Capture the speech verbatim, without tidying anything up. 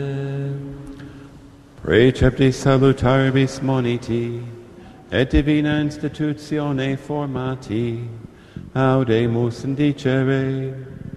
Precepti salutaribus moniti, et divina institutione formati, audemus indicere,